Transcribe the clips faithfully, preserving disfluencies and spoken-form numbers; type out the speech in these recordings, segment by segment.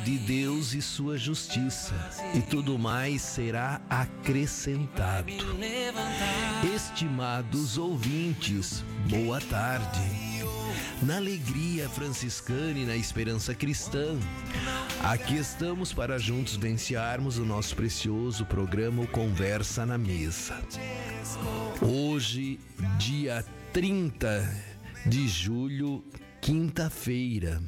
de Deus e sua justiça, e tudo mais será acrescentado. Estimados ouvintes, boa tarde. Na alegria franciscana e na esperança cristã, aqui estamos para juntos venciarmos o nosso precioso programa Conversa na Mesa. Hoje, dia trinta de julho, quinta-feira.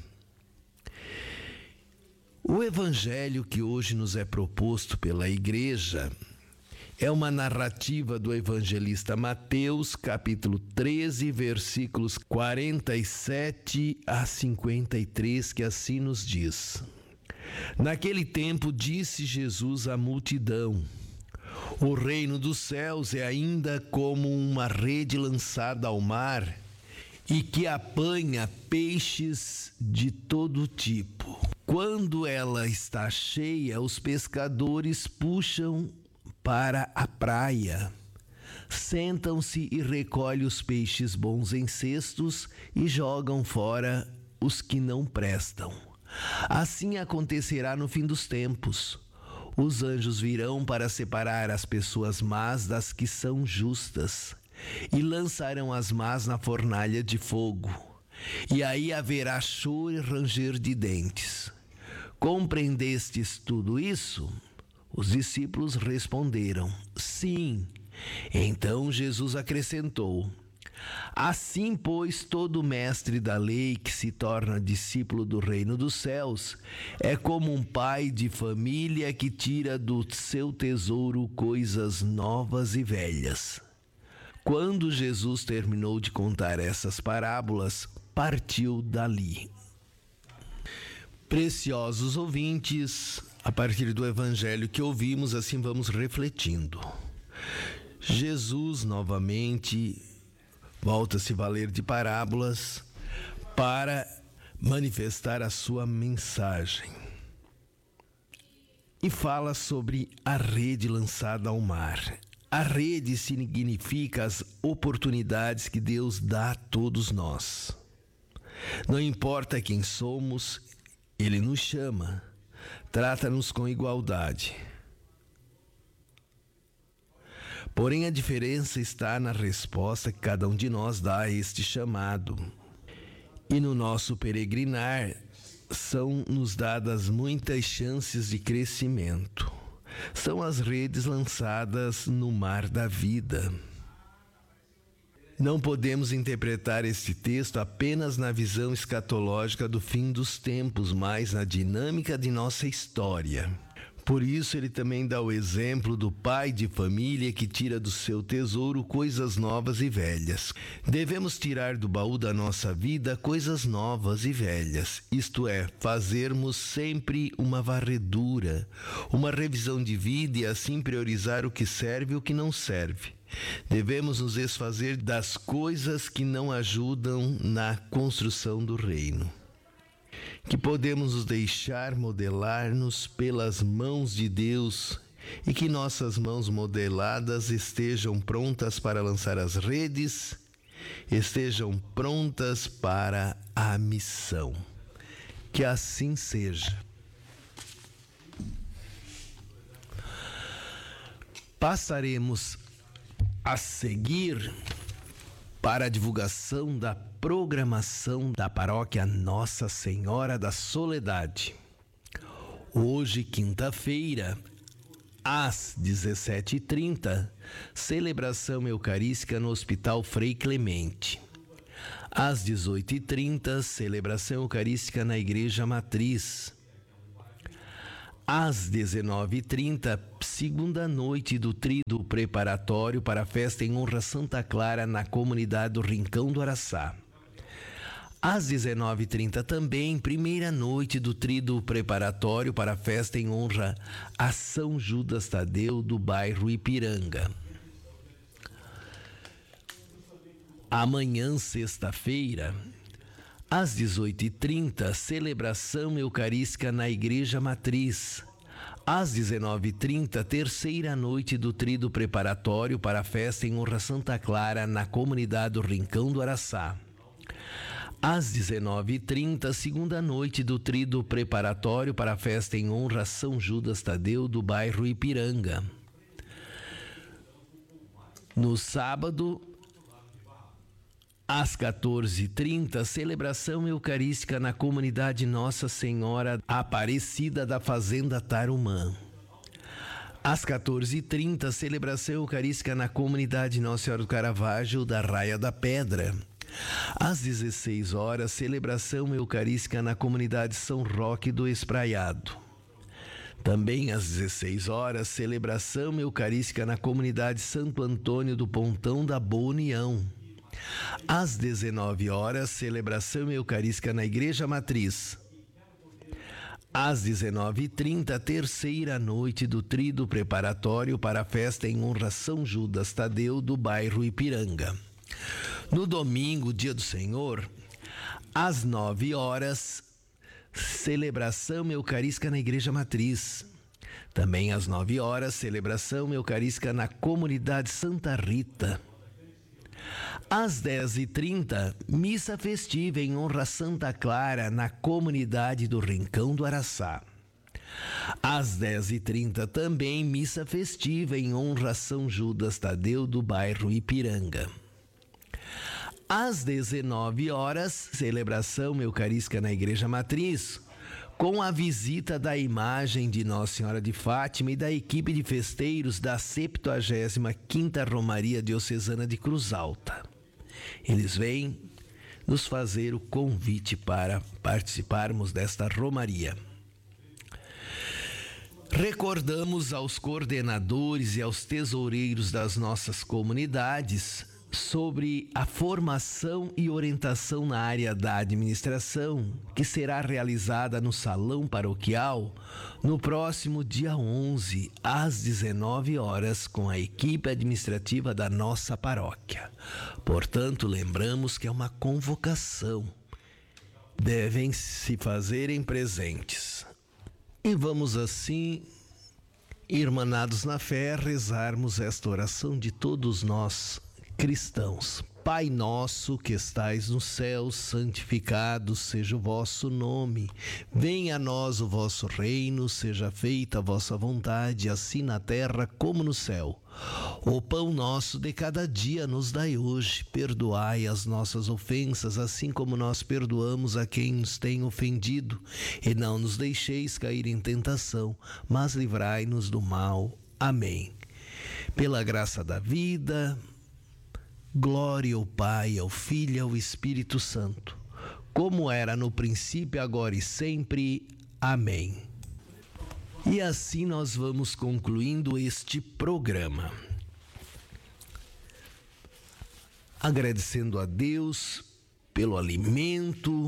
O evangelho que hoje nos é proposto pela igreja é uma narrativa do evangelista Mateus, capítulo treze, versículos quarenta e sete a cinquenta e três, que assim nos diz: Naquele tempo disse Jesus à multidão: O reino dos céus é ainda como uma rede lançada ao mar e que apanha peixes de todo tipo. Quando ela está cheia, os pescadores puxam para a praia, sentam-se e recolhem os peixes bons em cestos e jogam fora os que não prestam. Assim acontecerá no fim dos tempos. Os anjos virão para separar as pessoas más das que são justas e lançarão as más na fornalha de fogo. E aí haverá choro e ranger de dentes. Compreendestes tudo isso? Os discípulos responderam: Sim. Então Jesus acrescentou: Assim, pois, todo mestre da lei que se torna discípulo do reino dos céus é como um pai de família que tira do seu tesouro coisas novas e velhas. Quando Jesus terminou de contar essas parábolas, partiu dali. Preciosos ouvintes, a partir do evangelho que ouvimos, assim vamos refletindo. Jesus novamente volta a se valer de parábolas para manifestar a sua mensagem. E fala sobre a rede lançada ao mar. A rede significa as oportunidades que Deus dá a todos nós. Não importa quem somos, Ele nos chama, trata-nos com igualdade. Porém, a diferença está na resposta que cada um de nós dá a este chamado. E no nosso peregrinar, são-nos dadas muitas chances de crescimento. São as redes lançadas no mar da vida. Não podemos interpretar este texto apenas na visão escatológica do fim dos tempos, mas na dinâmica de nossa história. Por isso, ele também dá o exemplo do pai de família que tira do seu tesouro coisas novas e velhas. Devemos tirar do baú da nossa vida coisas novas e velhas, isto é, fazermos sempre uma varredura, uma revisão de vida e assim priorizar o que serve e o que não serve. Devemos nos desfazer das coisas que não ajudam na construção do reino. Que podemos nos deixar modelar-nos pelas mãos de Deus e que nossas mãos modeladas estejam prontas para lançar as redes, estejam prontas para a missão. Que assim seja. Passaremos a seguir para a divulgação da programação da paróquia Nossa Senhora da Soledade. Hoje, quinta-feira, às dezessete e trinta, celebração eucarística no Hospital Frei Clemente. Às dezoito e trinta, celebração eucarística na Igreja Matriz. Às dezenove e trinta, segunda noite do tríduo preparatório para a festa em honra a Santa Clara na comunidade do Rincão do Araçá. Às dezenove e trinta também, primeira noite do tríduo preparatório para a festa em honra a São Judas Tadeu do bairro Ipiranga. Amanhã, sexta-feira, às dezoito e trinta, celebração eucarística na Igreja Matriz. Às dezenove e trinta, terceira noite do tríduo preparatório para a festa em honra a Santa Clara na comunidade do Rincão do Araçá. Às dezenove e trinta, segunda noite do tríduo preparatório para a festa em honra a São Judas Tadeu do bairro Ipiranga. No sábado, às quatorze e trinta, celebração eucarística na comunidade Nossa Senhora Aparecida da Fazenda Tarumã. Às quatorze e trinta, celebração eucarística na comunidade Nossa Senhora do Caravaggio da Raia da Pedra. Às dezesseis horas, celebração eucarística na comunidade São Roque do Espraiado. Também às dezesseis horas, celebração eucarística na comunidade Santo Antônio do Pontão da Boa União. Às dezenove horas, celebração eucarística na Igreja Matriz. Às dezenove e trinta, terceira noite do tríduo preparatório para a festa em honra a São Judas Tadeu do bairro Ipiranga. No domingo, dia do Senhor, às nove horas, celebração eucarística na Igreja Matriz. Também às nove horas, celebração eucarística na comunidade Santa Rita. Às dez e trinta, missa festiva em honra a Santa Clara na comunidade do Rincão do Araçá. Às dez e trinta também missa festiva em honra a São Judas Tadeu do bairro Ipiranga. Às dezenove horas, celebração eucarística na Igreja Matriz, com a visita da imagem de Nossa Senhora de Fátima e da equipe de festeiros da septuagésima quinta Romaria Diocesana de Cruz Alta. Eles vêm nos fazer o convite para participarmos desta Romaria. Recordamos aos coordenadores e aos tesoureiros das nossas comunidades sobre a formação e orientação na área da administração, que será realizada no Salão Paroquial no próximo dia onze, às dezenove horas, com a equipe administrativa da nossa paróquia. Portanto, lembramos que é uma convocação. Devem se fazerem presentes. E vamos assim, irmanados na fé, rezarmos esta oração de todos nós cristãos. Pai nosso que estais no céu, santificado seja o vosso nome. Venha a nós o vosso reino, seja feita a vossa vontade, assim na terra como no céu. O pão nosso de cada dia nos dai hoje. Perdoai as nossas ofensas, assim como nós perdoamos a quem nos tem ofendido. E não nos deixeis cair em tentação, mas livrai-nos do mal. Amém. Pela graça da vida, glória ao Pai, ao Filho e ao Espírito Santo, como era no princípio, agora e sempre. Amém. E assim nós vamos concluindo este programa, agradecendo a Deus pelo alimento,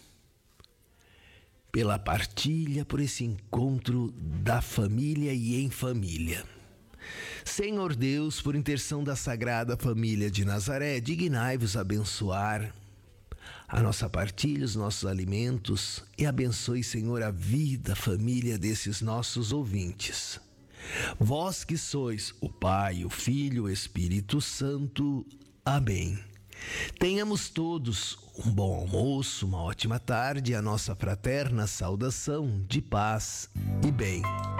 pela partilha, por esse encontro da família e em família. Senhor Deus, por intercessão da Sagrada Família de Nazaré, dignai-vos abençoar a nossa partilha, os nossos alimentos, e abençoe, Senhor, a vida, a família desses nossos ouvintes. Vós que sois o Pai, o Filho, o Espírito Santo. Amém. Tenhamos todos um bom almoço, uma ótima tarde, a nossa fraterna saudação de paz e bem.